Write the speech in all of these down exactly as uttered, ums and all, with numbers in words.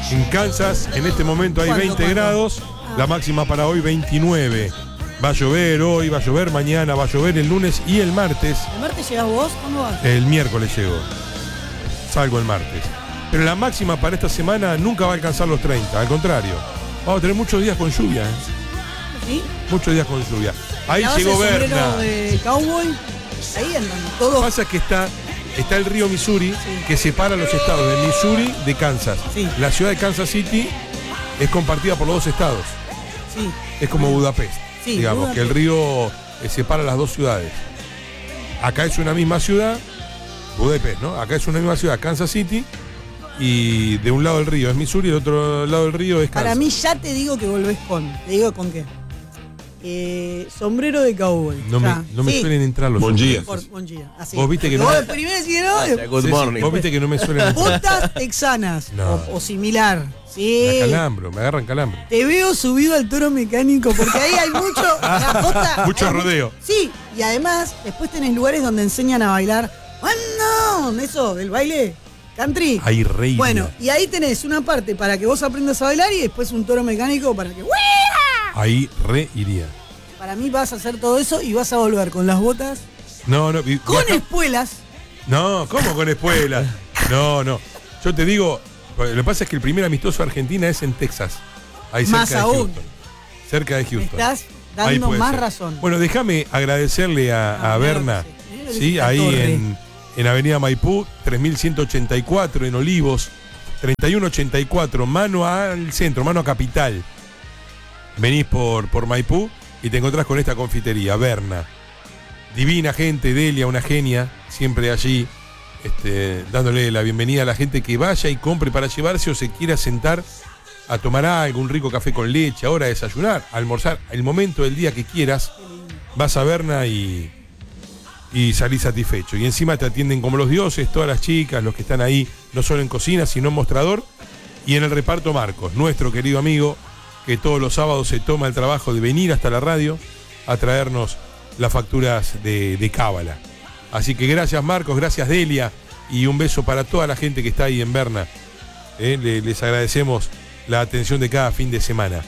En Kansas, en este momento hay veinte grados, la máxima para hoy veintinueve. Va a llover hoy, va a llover mañana, va a llover el lunes y el martes. ¿El martes llegás vos? ¿Cuándo vas? El miércoles llego. Salgo el martes. Pero la máxima para esta semana nunca va a alcanzar los treinta, al contrario. Vamos a tener muchos días con lluvia. ¿eh? ¿Sí? Muchos días con lluvia. Ahí llegó Berna. De cowboy, ahí andan todos. Lo que pasa es que está, está el río Missouri, sí, que separa los estados de Missouri de Kansas. Sí. La ciudad de Kansas City es compartida por los dos estados. Sí. Es como Budapest, sí, digamos, Budapest. Que el río eh, separa las dos ciudades. Acá es una misma ciudad, Budapest, ¿no? Acá es una misma ciudad, Kansas City, y de un lado del río es Missouri y del otro lado del río es Kansas. Para mí ya te digo que volvés con. Te digo con qué. Eh, sombrero de cowboy. No me, no me sí. suelen entrar los bon sombreros. Por, bon día. Así. Vos viste que no. Vos primero decís que no. Yeah, good morning. Sí, vos viste que no me suelen entrar. Botas texanas no. o, o similar. Sí. Me calambro, me agarran calambro. Te veo subido al toro mecánico porque ahí hay mucho. La posta, mucho hay rodeo. Mucho, sí, y además después tenés lugares donde enseñan a bailar. ¡Oh, no! Eso, del baile country. Ahí rey. Bueno, y ahí tenés una parte para que vos aprendas a bailar y después un toro mecánico para que. Ahí re iría. Para mí vas a hacer todo eso y vas a volver con las botas. No, no. Y, con y espuelas. No, ¿cómo con espuelas? No, no. Yo te digo, lo que pasa es que el primer amistoso de Argentina es en Texas. Ahí más cerca aún. de Houston. Cerca de Houston. Me estás dando más ser. razón. Bueno, déjame agradecerle a, a, a Berna. Sí, sí ahí en, en Avenida Maipú, tres mil ciento ochenta y cuatro, en Olivos, treinta y uno ochenta y cuatro, mano al centro, mano a Capital. Venís por, por Maipú y te encontrás con esta confitería, Berna. Divina gente, Delia, una genia, siempre allí, este, dándole la bienvenida a la gente que vaya y compre para llevarse o se quiera sentar a tomar algo, un rico café con leche, ahora a desayunar, a almorzar, el momento del día que quieras, vas a Berna y, y salís satisfecho. Y encima te atienden como los dioses, todas las chicas, los que están ahí, no solo en cocina, sino en mostrador, y en el reparto Marcos, nuestro querido amigo, que todos los sábados se toma el trabajo de venir hasta la radio a traernos las facturas de, de Cábala. Así que gracias Marcos, gracias Delia, y un beso para toda la gente que está ahí en Berna. Eh, le, les agradecemos la atención de cada fin de semana.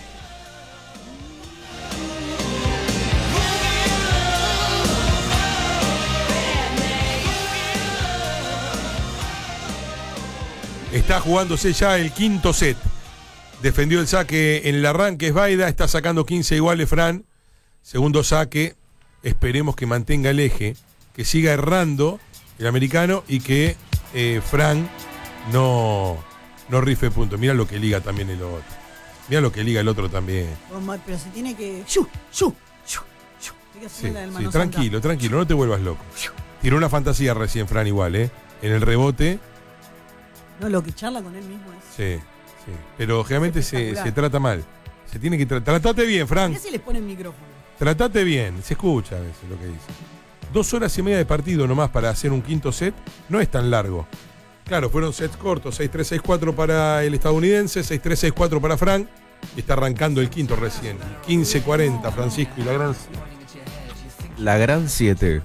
Está jugándose ya el quinto set. Defendió el saque en el arranque, es Baida, está sacando quince iguales Fran. Segundo saque, esperemos que mantenga el eje, que siga errando el americano y que eh, Fran no, no rife puntos. Mira lo que liga también el otro. Mira lo que liga el otro también. Pero se tiene que... ¡Shu! ¡Shu! ¡Shu! ¡Shu! Sí, sí, tranquilo, tranquilo, no te vuelvas loco. Tiró una fantasía recién Fran igual, ¿eh? En el rebote. No, lo que charla con él mismo es... Sí. Sí, pero generalmente se, se trata mal. Se tiene que tratar. Tratate bien, Frank. Mirá si les pone el micrófono. Tratate bien, se escucha a veces lo que dice. Dos horas y media de partido nomás para hacer un quinto set no es tan largo. Claro, fueron sets cortos, seis tres, seis cuatro para el estadounidense, seis tres, seis cuatro para Frank. Está arrancando el quinto recién. quince cuarenta, Francisco y la gran... La gran siete.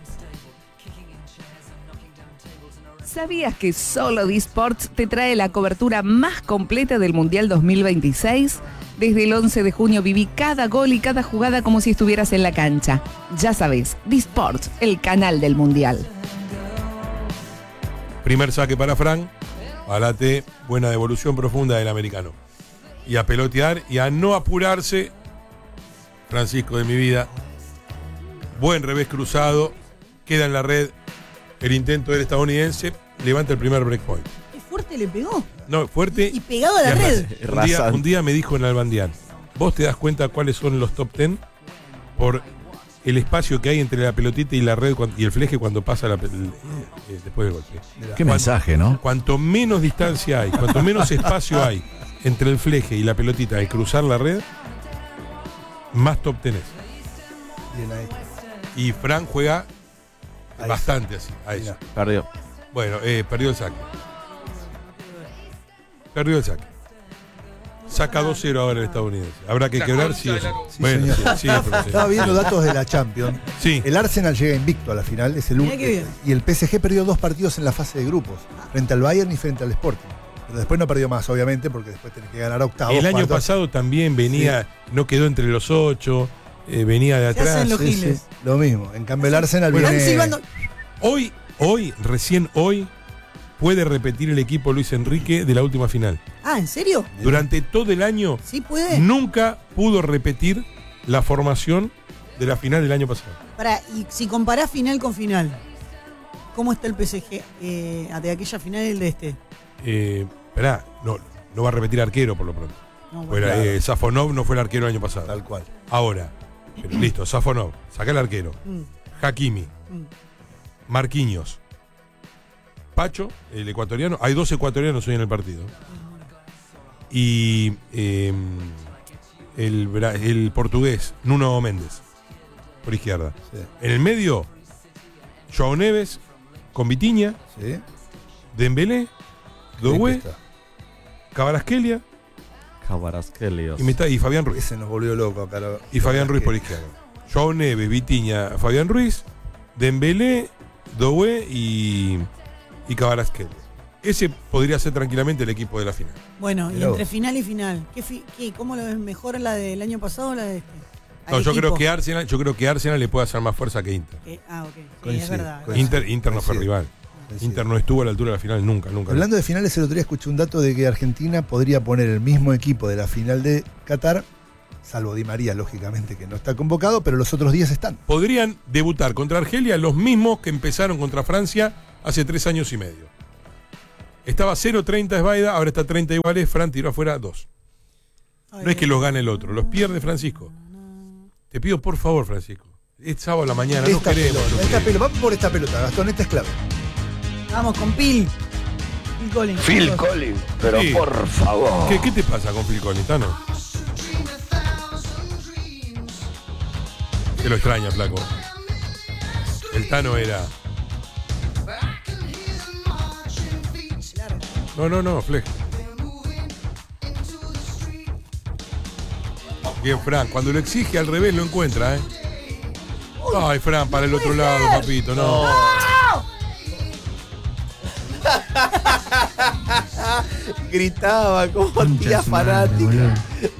¿Sabías que solo D-Sports te trae la cobertura más completa del Mundial dos mil veintiséis? Desde el once de junio viví cada gol y cada jugada como si estuvieras en la cancha. Ya sabes, D-Sports, el canal del Mundial. Primer saque para Frank. Alate, buena devolución profunda del americano. Y a pelotear y a no apurarse. Francisco de mi vida. Buen revés cruzado. Queda en la red el intento del estadounidense. Levanta el primer breakpoint. ¿Qué fuerte le pegó? No, fuerte. Y pegado a la red. Un día, un día me dijo en Albandián, vos te das cuenta cuáles son los top ten por el espacio que hay entre la pelotita y la red y el fleje cuando pasa la, el, el, después del golpe. Qué cuanto, mensaje, ¿no? Cuanto menos distancia hay, cuanto menos espacio hay entre el fleje y la pelotita al cruzar la red, más top tenés. Bien ahí. Y Fran juega ahí bastante así. Ahí ya. Perdió. Bueno, eh, perdió el saque. Perdió el saque. Saca dos cero ahora el estadounidense. Habrá que quebrar, sí. sí bueno, sí, sí, estaba viendo datos de la Champions. Sí. El Arsenal llega invicto a la final, es el único. Y el P S G perdió dos partidos en la fase de grupos, frente al Bayern y frente al Sporting. Pero después no perdió más, obviamente, porque después tenés que ganar octavos. El año cuartos. pasado también venía, sí. no quedó entre los ocho, eh, venía de Se hacen atrás. los Sí, giles. sí, lo mismo. En cambio, el Arsenal Bueno, Están viene. silbando. Hoy, hoy, recién hoy, puede repetir el equipo Luis Enrique de la última final. Ah, ¿en serio? Durante todo el año Sí puede. nunca pudo repetir la formación de la final del año pasado. Pará, y si comparás final con final, ¿cómo está el P S G eh, de aquella final y el de este? Eh, esperá, no, no va a repetir arquero por lo pronto. No, bueno. Bueno, claro. eh, Safonov no fue el arquero el año pasado. Tal cual. Ahora, pero listo, Safonov, saca el arquero. Mm, Hakimi, mm. Marquinhos, Pacho, el ecuatoriano. Hay dos ecuatorianos hoy en el partido. Y eh, el, bra- el portugués, Nuno Méndez, por izquierda. Sí. En el medio, Joao Neves, con Vitinha, Sí. Dembélé, Doué, Ahí está. Kvaratskhelia Kvaratskhelia. y, me está- y Fabián Ruiz. Ese nos volvió loco acá. lo- Y Fabián Ruiz por que- izquierda. Joao Neves, Vitinha, Fabián Ruiz, Dembélé, Doué y, y Kvaratskhelia. Ese podría ser tranquilamente el equipo de la final. Bueno, y Mirá entre vos. final y final, ¿qué, fi- qué, ¿cómo lo ves mejor la del año pasado o la de este? Al No, yo equipo. creo que Arsenal, yo creo que Arsenal le puede hacer más fuerza que Inter. Eh, ah, ok. Sí, Coincido, es verdad. coincido. Inter, Inter no fue Coincido. rival. Coincido. Inter no estuvo a la altura de la final nunca, nunca. Hablando de finales, el otro día escuché un dato de que Argentina podría poner el mismo equipo de la final de Qatar, salvo Di María, lógicamente, que no está convocado, pero los otros diez están. Podrían debutar contra Argelia los mismos que empezaron contra Francia hace tres años y medio. Estaba cero treinta Esbaida, ahora está treinta iguales, Fran tiró afuera dos. No es que los gane el otro, los pierde Francisco. Te pido por favor, Francisco. Es sábado a la mañana, no esta queremos. pelota, no esta queremos. pelota, vamos por esta pelota, Gastón, esta es clave. Vamos con Phil. Phil Collins. Phil chicos. Collins, pero Sí. por favor. ¿Qué, qué te pasa con Phil Collins, Tano? Que lo extraña, flaco. El Tano era. No, no, no, Flex. Bien, Fran, cuando lo exige al revés lo encuentra, ¿eh? Ay, Fran, para el otro lado, papito, no. Gritaba como tía fanática.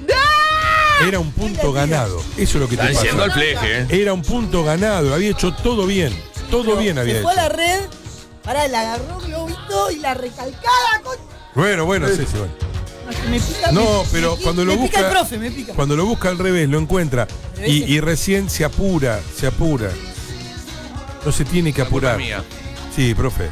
Era un punto ganado. Eso es lo que te Están siendo pasa. al fleje, ¿eh? Era un punto ganado. Había hecho todo bien. Todo bien había Se hecho. fue a la red, pará, la agarró globito y la recalcada con. Bueno, bueno, sí, sí, bueno. Me pica, No, me- pero me- cuando lo me pica busca- el profe, me pica. Cuando lo busca al revés, lo encuentra. Y, y recién se apura, se apura. No se tiene que Culpa apurar. mía. Sí, profe.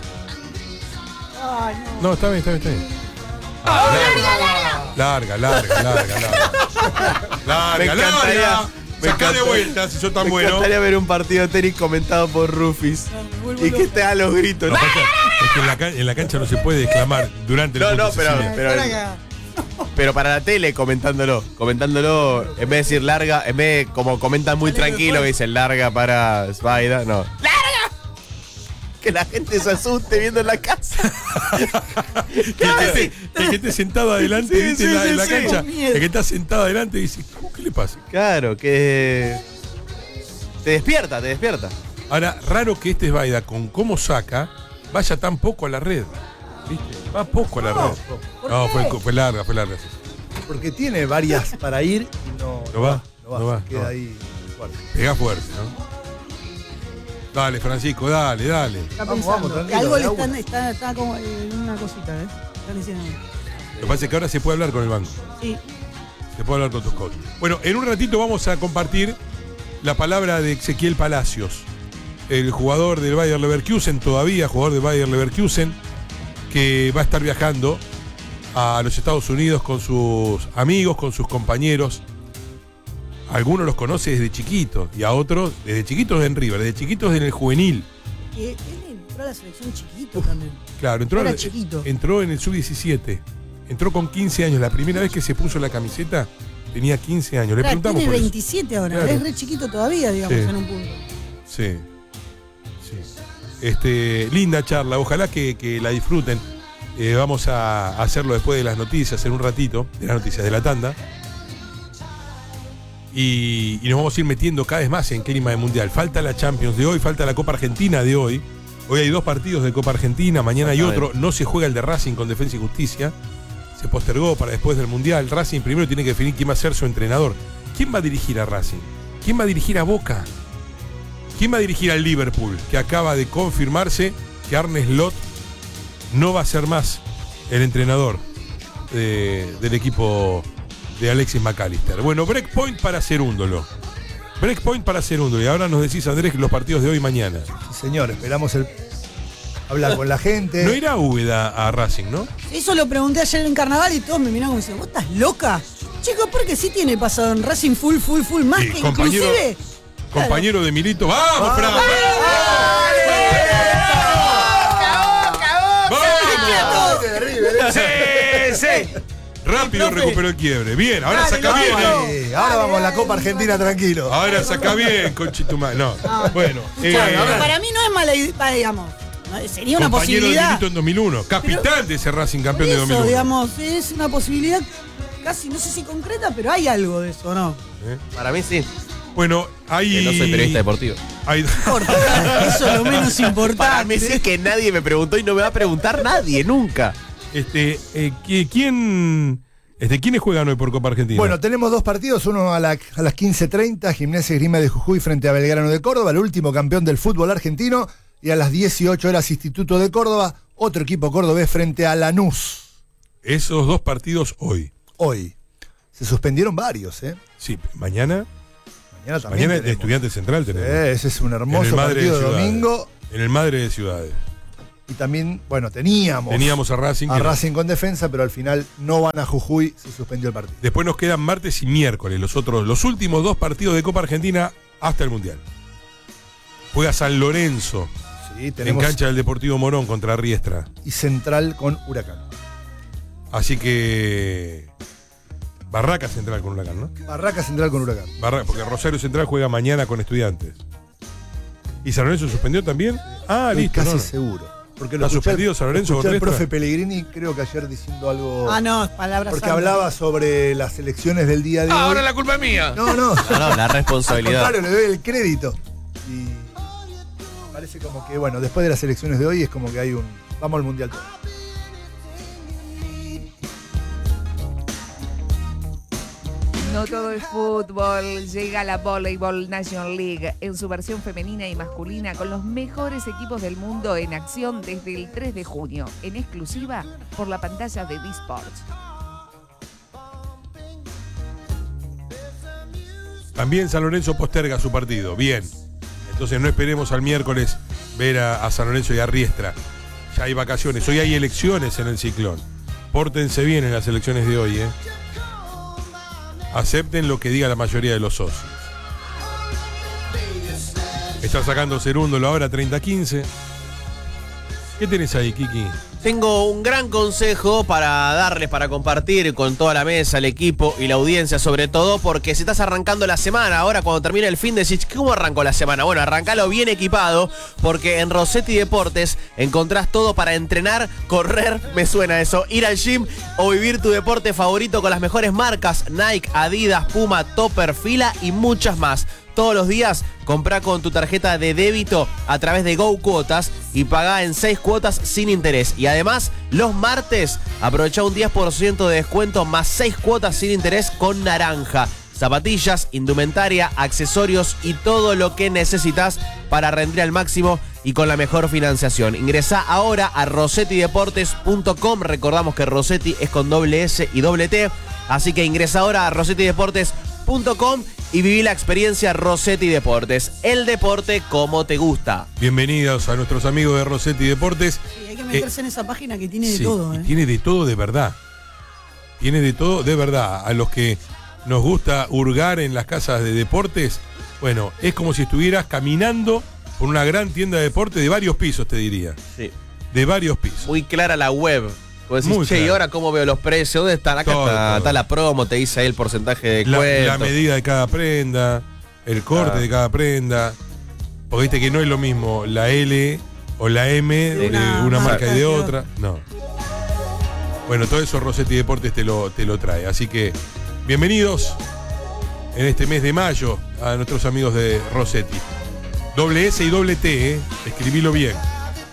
Ay, no. No, está bien, está bien, está bien. Larga, larga, larga, larga, larga. Larga, Me encantaría- larga. me Sacá de encantaría- vuelta si sos tan Me bueno. encantaría ver un partido de tenis comentado por Rufis. Me vuelvo Y que loco. esté a los gritos. Lo que pasa es que en la, can- en la cancha no se puede exclamar durante el No, no, punto pero- decisivo. pero- Para acá. Pero para la tele comentándolo. Comentándolo, en vez de decir larga, en vez de como comentan muy Dale, tranquilo, después. que dicen larga para Spider, no. ¡Larga! Que la gente se asuste viendo en la casa. Que el que esté- el que esté sentado adelante, Sí, ¿viste? sí, en la, sí, en la sí. cancha. Con miedo. El que está sentado adelante dice, "Uh, ¿qué le pasa? Claro, que. Te despierta, te despierta. Ahora, raro que este Esbaida, con cómo saca, vaya tan poco a la red. ¿Viste? Va poco a la red. ¿Por No, qué? fue, fue larga, fue larga. sí. Porque tiene varias para ir y no, No va, No va, no va, se queda no va. ahí. fuerte. Pega fuerte, ¿no? Dale, Francisco, dale, dale. Está Vamos, pensando. vamos, tranquilo, que algo le de a están, una. está, está como en una cosita, ¿eh? Están diciendo. Lo que pasa es que ahora se puede hablar con el banco. Sí. Se puede hablar con tus coaches. Bueno, en un ratito vamos a compartir la palabra de Ezequiel Palacios, el jugador del Bayer Leverkusen, todavía jugador del Bayer Leverkusen, que va a estar viajando a los Estados Unidos con sus amigos, con sus compañeros. Algunos los conoce desde chiquitos y a otros desde chiquitos en River, desde chiquitos en el juvenil. Y él entró a la selección chiquito también. Claro, entró, Era en- chiquito. entró en el sub diecisiete. Entró con quince años. La primera vez que se puso la camiseta tenía quince años. Le Claro, preguntamos tiene por eso. veintisiete ahora, Claro. es re chiquito todavía, digamos, Sí. en un punto. Sí, sí. Este, linda charla, ojalá que, que la disfruten. Eh, vamos a hacerlo después de las noticias, en un ratito, de las noticias de la tanda. Y, y nos vamos a ir metiendo cada vez más en clima de mundial. Falta la Champions de hoy, falta la Copa Argentina de hoy. Hoy hay dos partidos de Copa Argentina, mañana hay otro. No se juega el de Racing con Defensa y Justicia. Se postergó para después del Mundial. Racing primero tiene que definir quién va a ser su entrenador. ¿Quién va a dirigir a Racing? ¿Quién va a dirigir a Boca? ¿Quién va a dirigir al Liverpool? Que acaba de confirmarse que Arne Slot no va a ser más el entrenador de, del equipo de Alexis McAllister. Bueno, breakpoint para Cerúndolo. Breakpoint para Cerúndolo. Y ahora nos decís, Andrés, que los partidos de hoy y mañana. Sí, señor, esperamos el hablar con la gente. No irá Úbeda a Racing, ¿no? Eso lo pregunté ayer en Carnaval y todos me miraron como diciendo, ¿vos estás loca? Chicos, porque sí tiene pasado en Racing full, full, full, más Sí, que compañero- inclusive. Compañero de Milito. ¡Vamos, Fran! ¡Vamos! De River, ¿eh? ¡Sí, sí! Rápido recuperó el quiebre. Bien, ahora Dale, saca no, bien. no. eh. Sí, ahora vamos a la Copa Argentina tranquilo. Ahora saca bien, Conchituma. No, bueno. eh, Claro, para mí no es mala idea, digamos. no, Sería una compañero de posibilidad. Milito en dos mil uno. Capitán de ese Racing campeón de Eso, dos mil uno. digamos, es una posibilidad casi, no sé si concreta, pero hay algo de eso, ¿no? ¿Eh? Para mí sí, Bueno, hay. que no soy periodista deportivo. hay- Importa, eso es lo menos importante. Para mí sí que nadie me preguntó y no me va a preguntar nadie, nunca. este, eh, ¿qui- ¿Quién. Este, ¿Quiénes juegan hoy por Copa Argentina? Bueno, tenemos dos partidos, uno a, la- a las quince treinta, Gimnasia y Esgrima de Jujuy frente a Belgrano de Córdoba, el último campeón del fútbol argentino, y a las dieciocho horas Instituto de Córdoba, otro equipo cordobés frente a Lanús. Esos dos partidos hoy. Hoy. Se suspendieron varios, ¿eh? Sí, mañana. Mañana también. Mañana de tenemos. Estudiante Central Sí, tenemos. ese es un En el hermoso Madre partido de Ciudades. domingo. En el Madre de Ciudades. Y también, bueno, teníamos, Teníamos a Racing. a que- Racing con defensa, pero al final no van a Jujuy, se suspendió el partido. Después nos quedan martes y miércoles, los otros, los últimos dos partidos de Copa Argentina hasta el Mundial. Juega San Lorenzo Sí, en tenemos cancha del Deportivo Morón contra Riestra. y Central con Huracán. Así que. Barraca Central con Huracán, ¿no? Barraca Central con Huracán. Barra- porque Rosario Central juega mañana con Estudiantes. ¿Y San Lorenzo suspendió también? Ah, Estoy listo. casi no, no. seguro. Porque ¿Está escuché al- suspendido San Lorenzo escuché con al Riestra? profe Pellegrini, creo que ayer diciendo algo. Ah, no, palabras Porque santas. hablaba sobre las elecciones del día de hoy. la culpa es mía. No, no. No, no, la Al responsabilidad. contrario, le doy el crédito. Y parece como que, bueno, después de las elecciones de hoy es como que hay un. Vamos al mundial todo. No todo es fútbol, llega la Volleyball National League en su versión femenina y masculina con los mejores equipos del mundo en acción desde el tres de junio, en exclusiva por la pantalla de D-Sports. También San Lorenzo posterga su partido. Bien. Entonces no esperemos al miércoles ver a, a San Lorenzo y a Riestra. Ya hay vacaciones. Hoy hay elecciones en el Ciclón. Pórtense bien en las elecciones de hoy, ¿eh? Acepten lo que diga la mayoría de los socios. Está sacando Cerúndolo ahora treinta quince. ¿Qué tenés ahí, Kiki? Tengo un gran consejo para darles, para compartir con toda la mesa, el equipo y la audiencia sobre todo, porque si estás arrancando la semana, ahora cuando termine el fin decís, ¿cómo arrancó la semana? Bueno, arrancalo bien equipado, porque en Rossetti Deportes encontrás todo para entrenar, correr, me suena eso, ir al gym o vivir tu deporte favorito con las mejores marcas, Nike, Adidas, Puma, Topper, Fila y muchas más. Todos los días comprá con tu tarjeta de débito a través de Go Cuotas y pagá en seis cuotas sin interés. Y además, los martes aprovechá un diez por ciento de descuento más seis cuotas sin interés con Naranja. Zapatillas, indumentaria, accesorios y todo lo que necesitas para rendir al máximo y con la mejor financiación. Ingresá ahora a rossetti deportes punto com. Recordamos que Rossetti es con doble S y doble T. Así que ingresa ahora a rossetti deportes punto com y viví la experiencia Rossetti Deportes. El deporte como te gusta. Bienvenidos a nuestros amigos de Rossetti Deportes. Sí, hay que meterse en esa página que tiene de Sí, todo, y ¿eh? tiene de todo de verdad. Tiene de todo de verdad. A los que nos gusta hurgar en las casas de deportes, bueno, es como si estuvieras caminando por una gran tienda de deportes de varios pisos, te diría. Sí. De varios pisos. Muy clara la web. Vos decís, Muy che, ¿y clara. ahora cómo veo los precios? ¿Dónde están? Acá Todo, está, todo. está la promo, te dice ahí el porcentaje de La, descuento. la medida de cada prenda, el corte Ah. de cada prenda. Porque viste que no es lo mismo la L o la M de una una, marca marca y de que otra. No. Bueno, todo eso Rossetti Deportes te lo, te lo trae. Así que bienvenidos en este mes de mayo a nuestros amigos de Rossetti. Doble S y doble T, ¿eh? Escribilo bien.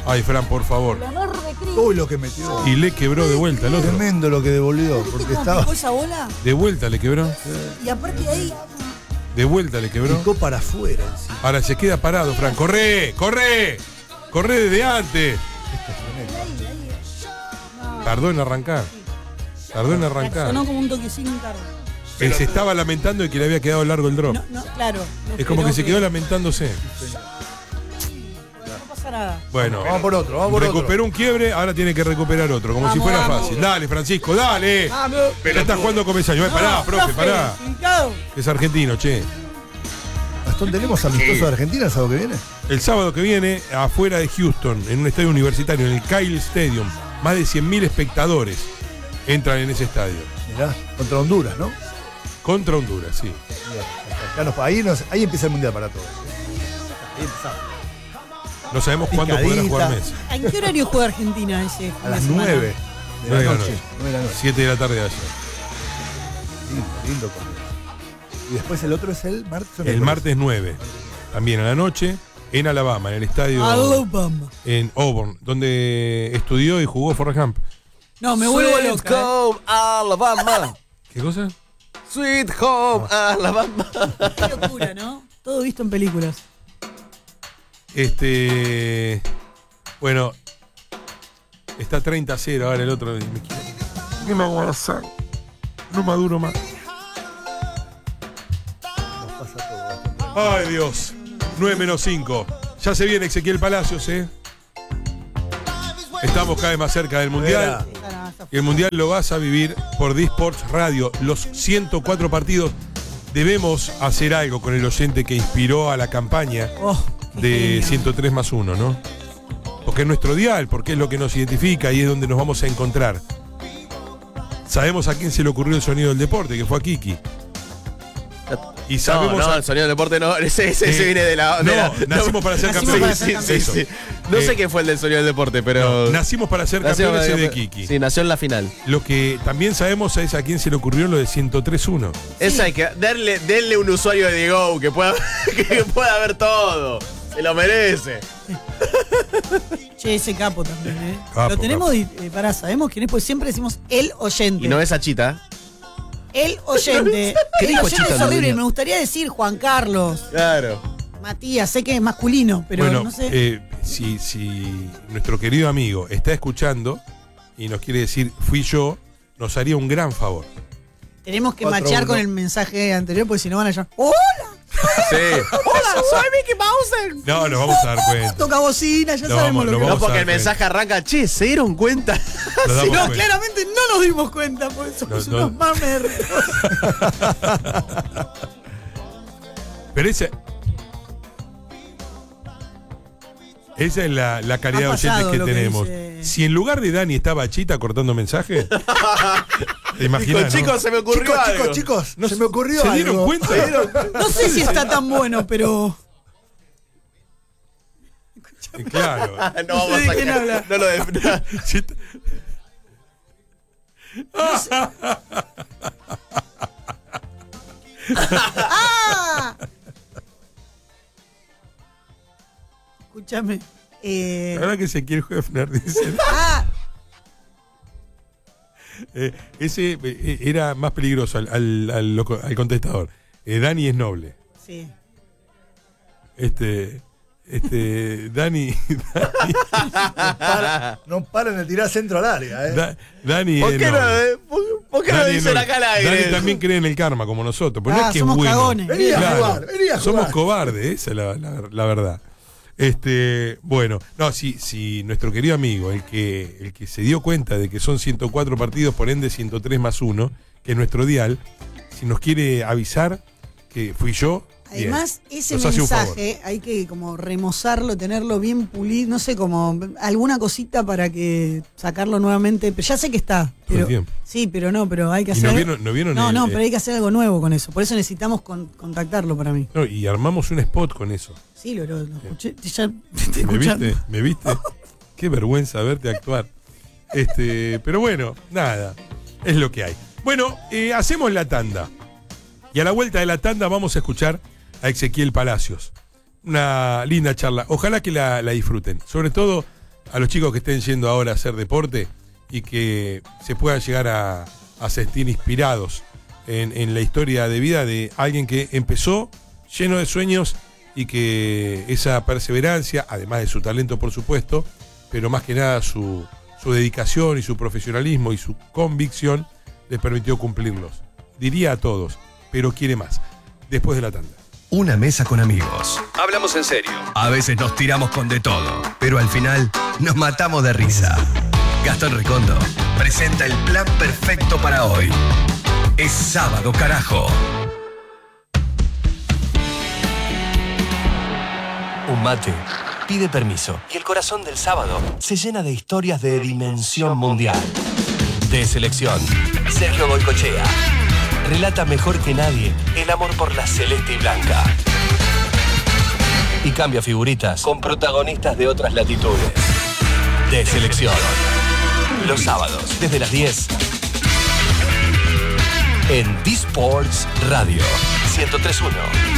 Ay, Fran, por favor. Uy, lo que metió. Y le quebró de vuelta el otro. Tremendo lo que devolvió, ¿Viste porque cómo estaba. picó esa bola? De vuelta le quebró. Y aparte de ahí, De vuelta le quebró. Picó para afuera. encima. Ahora se queda parado, Fran. ¡Corre! ¡Corre! ¡Corre desde antes! Tardó en arrancar. Tardó en arrancar. sonó como un toquecín tarde. Él se estaba lamentando de que le había quedado largo el drop. No, no, claro. no Es como que esperó se quedó lamentándose. No pasa nada. Bueno, Vamos por otro, vamos por otro. recuperó un quiebre, ahora tiene que recuperar otro, como si Vamos, fuera vamos. fácil. Dale, Francisco, dale. Vamos. Pero está jugando con Mesaño. Pará, No, profe, pará. Ubicado. Es argentino, che. Gastón, ¿tenemos amistoso de Argentina el sábado que viene? El sábado que viene, afuera de Houston, en un estadio universitario, en el Kyle Stadium, más de cien mil espectadores entran en ese estadio. Mirá, contra Honduras, ¿no? Contra Honduras, sí. Acá nos- ahí, nos- ahí empieza el mundial para todos. Ahí empezamos. No sabemos cuándo podrá Picadita. jugar Messi. ¿En qué horario juega Argentina ese? fin A de las semana? nueve de Nueve la de la noche. noche. nueve de la noche. siete de la tarde de ayer. Lindo, lindo partido. Y después el otro es el martes. o El miércoles. martes nueve, también a la noche, en Alabama, en el estadio Alabama. en Auburn, donde estudió y jugó Forrest Gump. No, me vuelvo Sweet loca. ¿eh? Home Alabama. ¿Qué cosa? Sweet Home Alabama. Qué locura, ¿no? Todo visto en películas. Este. Bueno, está treinta a cero ahora el otro. Me quiero- ¿Qué me hago a hacer? No maduro más. Nos pasa todo, Gastón. Ay, Dios. nueve menos cinco. Ya se viene Ezequiel Palacios, ¿eh? Estamos cada vez más cerca del Mundial. Esa no, esa Y el Mundial lo vas a vivir por D-Sports Radio. Los ciento cuatro partidos. Debemos hacer algo con el oyente que inspiró a la campaña Oh, qué de genio. ciento tres más uno, ¿no? Porque es nuestro dial, porque es lo que nos identifica y es donde nos vamos a encontrar. Sabemos a quién se le ocurrió el sonido del deporte, que fue a Kiki. Y No, sabemos no, a- el sonido del deporte no, ese, ese, ese Eh, viene de la... de no, la- nacimos para ser Nacimos campeones. para ser Sí, sí, campeones. sí. No Eh, sé qué fue el del sonido del deporte, pero... No, nacimos para ser nació- campeones es de Kiki. Sí, nació en la final. Lo que también sabemos es a quién se le ocurrió lo de ciento tres uno. Esa hay que darle, denle un usuario de Diego que pueda, que pueda ver todo. Se lo merece. Che, ese capo también, ¿eh? Capo, Lo tenemos, capo. di- eh, pará, sabemos quién es, pues siempre decimos el oyente. Y no es Achita. El oyente. ¿Qué El dijo oyente Chita, es horrible, Ludueña? me gustaría decir Juan Carlos, Claro. Matías, sé que es masculino, pero Bueno, no sé. eh, si, si nuestro querido amigo está escuchando y nos quiere decir fui yo, nos haría un gran favor. Tenemos que cuatro machear uno. con el mensaje anterior, porque si no van a llamar. ¡Hola! Sí. ¡Hola! ¡Soy Mickey Mouse! No, nos vamos a dar cuenta. Toca bocina, ya No, sabemos vamos, lo no que vamos No, porque a el dar mensaje arranca, che, ¿se dieron cuenta? Nos damos No, cuenta. claramente no nos dimos cuenta, porque somos No, no. unos mamer. Pero esa. Esa es la, la calidad Ha de oyentes pasado que lo que tenemos. dice. Si en lugar de Dani estaba Chita cortando mensajes, te imaginas. Dijo, chicos, se me ocurrió Chicos, algo. chicos, chicos, ¿No se me ocurrió ¿Se algo. dieron cuenta? No sé si está tan bueno, pero. Eh, Claro. Ah, no No vamos sé de a quién habla. No lo de- Chita- ¡Ah! Escúchame. Eh, La verdad que Ezequiel Hefner dice. ah, eh, ese eh, era más peligroso al, al, al loco- al contestador. Eh, Dani es noble. sí. Este. Este. Dani. Para- no paran de tirar centro al área, ¿eh? Da- Dani ¿Por es qué no, noble. eh? ¿Por, por qué no Dani es dicen noble. acá al aire? Dani también cree en el karma, como nosotros. Pero no Ah, es que es somos bueno. cagones. Vení a Claro, jugar, vení a somos jugar. cobardes, esa es la, la- la verdad. Este, bueno, no, si, si nuestro querido amigo, el que, el que se dio cuenta de que son ciento cuatro partidos, por ende ciento tres más uno, que es nuestro dial, si nos quiere avisar que fui yo. bien. Además, ese Nos hace un favor. mensaje hay que como remozarlo, tenerlo bien pulido, no sé, como alguna cosita para que sacarlo nuevamente. Pero ya sé que está. Todo el Pero, tiempo. sí, pero no, pero hay que ¿Y hacer. no vieron, no vieron no, el- no, el- pero hay que hacer algo nuevo con eso. Por eso necesitamos con- contactarlo para mí. no, y armamos un spot con eso. Sí, lo, lo- lo escuché. Ya te estoy ¿Me escuchando. viste? ¿Me viste? Qué vergüenza verte actuar. Este, pero bueno, nada, es lo que hay. Bueno, eh, hacemos la tanda. Y a la vuelta de la tanda vamos a escuchar a Ezequiel Palacios. Una linda charla. Ojalá que la, la disfruten. Sobre todo a los chicos que estén yendo ahora a hacer deporte y que se puedan llegar a, a sentir inspirados en, en la historia de vida de alguien que empezó lleno de sueños y que esa perseverancia, además de su talento por supuesto, pero más que nada su, su dedicación y su profesionalismo y su convicción les permitió cumplirlos. Diría a todos, pero quiere más. Después de la tanda. Una mesa con amigos. Hablamos en serio. A veces nos tiramos con de todo, pero al final nos matamos de risa. Gastón Recondo presenta el plan perfecto para hoy. Es sábado, carajo. Un mate pide permiso y el corazón del sábado se llena de historias de dimensión mundial. De selección, Sergio Goycochea relata mejor que nadie el amor por la celeste y blanca. Y cambia figuritas con protagonistas de otras latitudes. De selección. Los sábados, desde las diez. En D-Sports Radio ciento tres punto uno.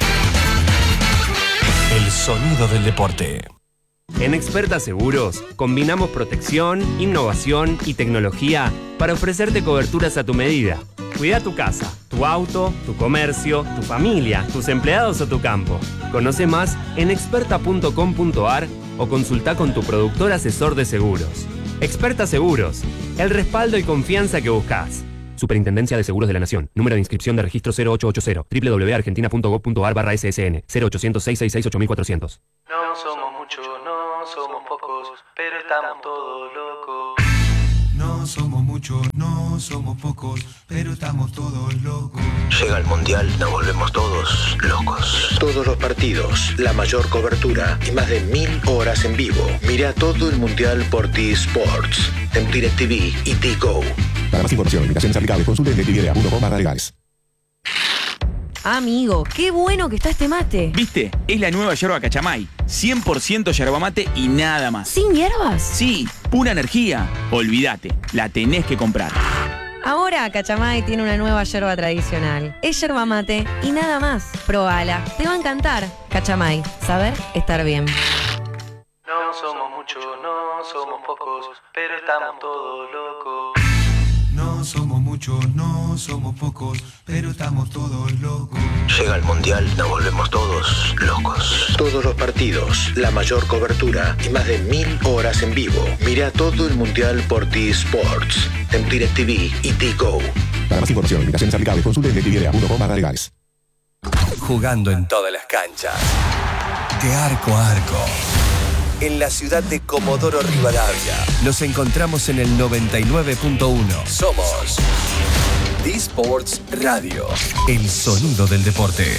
El sonido del deporte. En Experta Seguros, combinamos protección, innovación y tecnología para ofrecerte coberturas a tu medida. Cuida tu casa, tu auto, tu comercio, tu familia, tus empleados o tu campo. Conoce más en experta punto com punto a r o consulta con tu productor asesor de seguros. Experta Seguros, el respaldo y confianza que buscas. Superintendencia de Seguros de la Nación. Número de inscripción de registro cero ocho ocho cero. doble u doble u doble u punto argentina punto gob punto a r barra S S N. cero ochocientos, seiscientos sesenta y seis, ocho mil cuatrocientos. No somos muchos, no somos pocos, pero estamos todos locos. No somos muchos, no somos pocos, pero estamos todos locos. Llega el Mundial, nos volvemos todos locos. Todos los partidos, la mayor cobertura y más de mil horas en vivo. Mira todo el Mundial por T-Sports, en DirecTV y T-Go. Para más información, invitaciones aplicables, consulte en directv punto com barra legales. Amigo, qué bueno que está este mate. ¿Viste? Es la nueva yerba Cachamay. cien por ciento yerba mate y nada más. ¿Sin hierbas? Sí, pura energía. Olvídate, la tenés que comprar. Ahora Cachamay tiene una nueva yerba tradicional. Es yerba mate y nada más. Probala, te va a encantar. Cachamay, saber estar bien. No somos muchos, no somos pocos, pero estamos todos locos. No somos muchos, no somos pocos, pero estamos todos locos. Llega el Mundial, nos volvemos todos locos. Todos los partidos, la mayor cobertura y más de mil horas en vivo. Mira todo el Mundial por T-Sports, en DirecTV y T-Go. Para más información, invitaciones aplicables, consulte en directv punto com barra legales. Jugando en todas las canchas. De arco a arco. En la ciudad de Comodoro Rivadavia. Nos encontramos en el noventa y nueve punto uno. Somos D-Sports Radio. El sonido del deporte.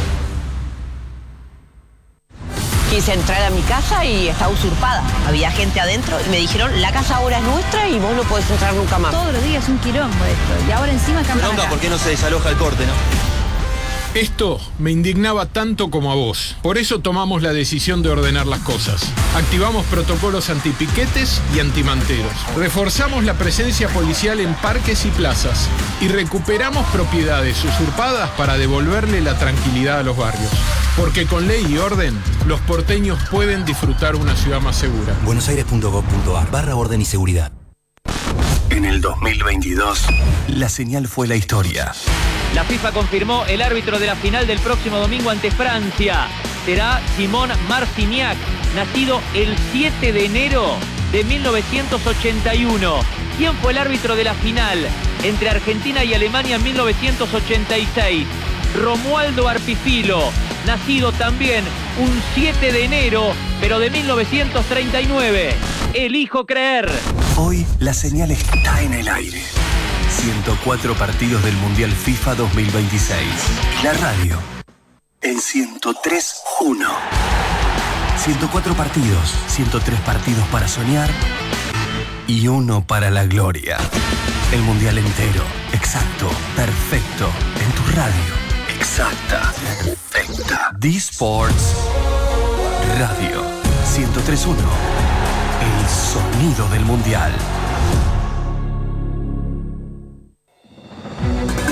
Quise entrar a mi casa y estaba usurpada. Había gente adentro y me dijeron, la casa ahora es nuestra y vos no podés entrar nunca más. Todos los días un quilombo esto. Y ahora encima cámara. Bronca, ¿por qué no se desaloja el corte, no? Esto me indignaba tanto como a vos. Por eso tomamos la decisión de ordenar las cosas. Activamos protocolos antipiquetes y antimanteros. Reforzamos la presencia policial en parques y plazas. Y recuperamos propiedades usurpadas para devolverle la tranquilidad a los barrios. Porque con ley y orden, los porteños pueden disfrutar una ciudad más segura. buenosaires punto gob punto a r barra orden y seguridad. En el dos mil veintidós, la señal fue la historia. La FIFA confirmó el árbitro de la final del próximo domingo ante Francia. Será Simón Marciniak, nacido el siete de enero de mil novecientos ochenta y uno. ¿Quién fue el árbitro de la final entre Argentina y Alemania en mil novecientos ochenta y seis? Romualdo Arpifilo, nacido también un siete de enero, pero de mil novecientos treinta y nueve. Elijo creer. Hoy la señal está en el aire. ciento cuatro partidos del Mundial FIFA dos mil veintiséis. La radio en ciento tres punto uno. ciento cuatro partidos, ciento tres partidos para soñar y uno para la gloria. El Mundial entero, exacto, perfecto, en tu radio. Exacta, perfecta. D-Sports Radio ciento tres punto uno. El sonido del Mundial.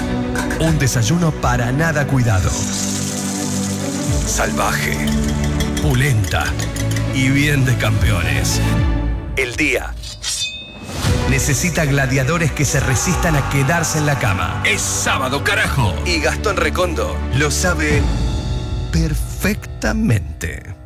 Un desayuno para nada cuidado. Salvaje. pulenta y bien de campeones. El día necesita gladiadores que se resistan a quedarse en la cama. Es sábado, carajo. Y Gastón Recondo lo sabe perfectamente.